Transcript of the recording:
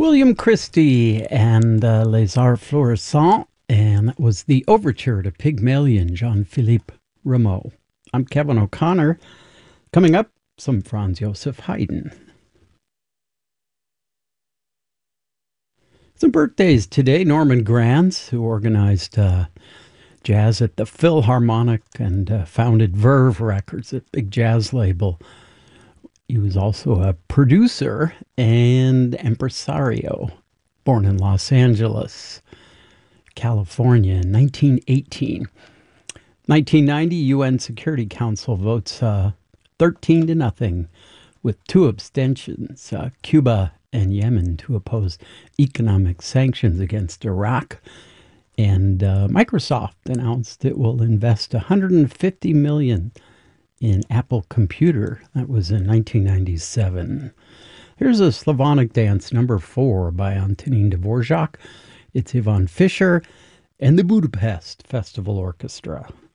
William Christie and Les Arts Florissants, and that was the overture to Pygmalion, Jean-Philippe Rameau. I'm Kevin O'Connor. Coming up, some Franz Joseph Haydn. Some birthdays today. Norman Granz, who organized jazz at the Philharmonic and founded Verve Records, a big jazz label. He was also a producer and impresario, born in Los Angeles, California in 1918. 1990, UN Security Council votes 13-0 with two abstentions, Cuba and Yemen, to oppose economic sanctions against Iraq. And Microsoft announced it will invest $150 million in Apple Computer. That was in 1997. Here's a Slavonic dance, number 4, by Antonin Dvorak. It's Ivan Fischer and the Budapest Festival Orchestra.